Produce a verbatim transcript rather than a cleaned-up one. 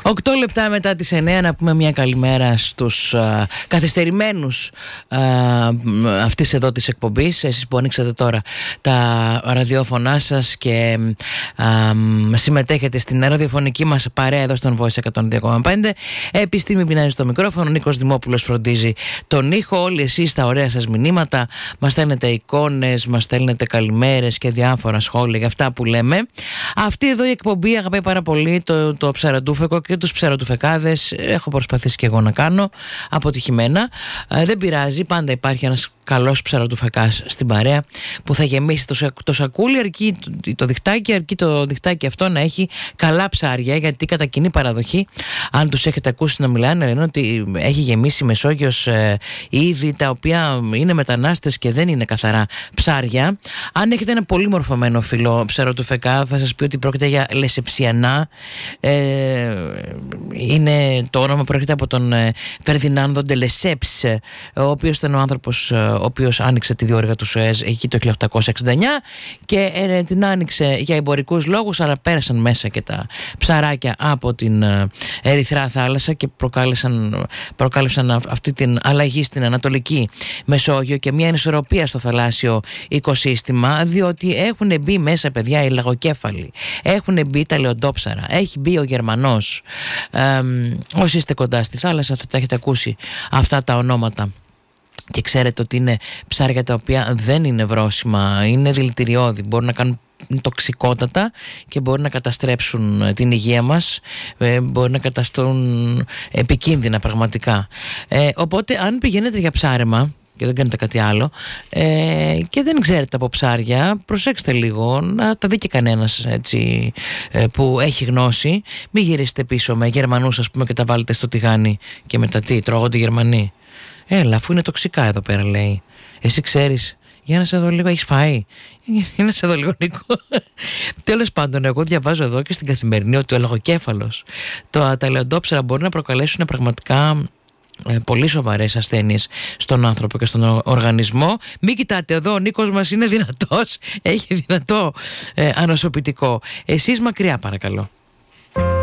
Οκτώ λεπτά μετά τις εννέα να πούμε μια καλημέρα στους α, καθυστερημένους α, αυτής εδώ της εκπομπής. Εσείς που ανοίξατε τώρα τα ραδιόφωνά σας και α, συμμετέχετε στην ραδιοφωνική μας παρέα εδώ στον Voice εκατόν δύο κόμμα πέντε. Επιστήμη πεινάζει στο μικρόφωνο, ο Νίκος Δημόπουλος φροντίζει τον ήχο. Όλοι εσείς τα ωραία σας μηνύματα μας στέλνετε εικόνες, μας στέλνετε καλημέρες και διάφορα σχόλια για αυτά που λέμε. Αυτή εδώ η εκπομπή αγαπάει πάρα πολύ το, το ψαραντούφεκο και τους ψαρατουφεκάδες. Έχω προσπαθήσει και εγώ να κάνω αποτυχημένα. ε, Δεν πειράζει, πάντα υπάρχει ένας καλός ψαρατουφεκάς στην παρέα που θα γεμίσει το, το σακούλι, αρκεί το, το διχτάκι, αρκεί το διχτάκι αυτό να έχει καλά ψάρια, γιατί κατά κοινή παραδοχή, αν τους έχετε ακούσει να μιλάνε, λένε ότι έχει γεμίσει η Μεσόγειος ε, είδη τα οποία είναι μετανάστες και δεν είναι καθαρά ψάρια. Αν έχετε ένα πολύ μορφωμένο φυλλό ψαρατουφεκά, θα σας πει ότι πρόκειται για λεσεψιανά. ε, είναι το όνομα, πρόκειται από τον ε, Φερδινάνδο ντε Λεσέψ, ο οποίος ήταν ο άνθρωπος ο οποίος άνοιξε τη διόρυγα του Σουέζ εκεί το χίλια οκτακόσια εξήντα εννιά και ε, την άνοιξε για εμπορικούς λόγους, αλλά πέρασαν μέσα και τα ψαράκια από την ε, Ερυθρά θάλασσα και προκάλεσαν, προκάλεσαν αυτή την αλλαγή στην Ανατολική Μεσόγειο και μια ανισορροπία στο θαλάσσιο οικοσύστημα, διότι έχουν μπει μέσα, παιδιά, οι λαγοκέφαλοι, έχουν μπει τα λεοντόψαρα, έχει μπει ο Γερμανός. ε, όσοι είστε κοντά στη θάλασσα θα τα έχετε ακούσει αυτά τα ονόματα και ξέρετε ότι είναι ψάρια τα οποία δεν είναι βρώσιμα, είναι δηλητηριώδη, μπορούν να κάνουν τοξικότατα και μπορεί να καταστρέψουν την υγεία μας, ε, μπορεί να καταστούν επικίνδυνα πραγματικά. ε, οπότε αν πηγαίνετε για ψάρεμα και δεν κάνετε κάτι άλλο ε, και δεν ξέρετε από ψάρια, προσέξτε λίγο να τα δει και κανένας έτσι, ε, που έχει γνώση. Μην γυρίσετε πίσω με Γερμανούς, ας πούμε, και τα βάλετε στο τηγάνι και μετά τι, τρώγονται οι Γερμανοί? Έλα, αφού είναι τοξικά εδώ πέρα, λέει. Εσύ ξέρεις? Για να σε δω λίγο, έχεις φάει? Για να σε δω λίγο, Νίκο. Τέλος πάντων, εγώ διαβάζω εδώ και στην Καθημερινή ότι ο λαγοκέφαλος, το, τα λεοντόψερα μπορεί να προκαλέσουν πραγματικά ε, πολύ σοβαρές ασθένειες στον άνθρωπο και στον οργανισμό. Μην κοιτάτε εδώ, ο Νίκος μας είναι δυνατός, έχει δυνατό ε, ανοσοποιητικό. Εσείς μακριά, παρακαλώ.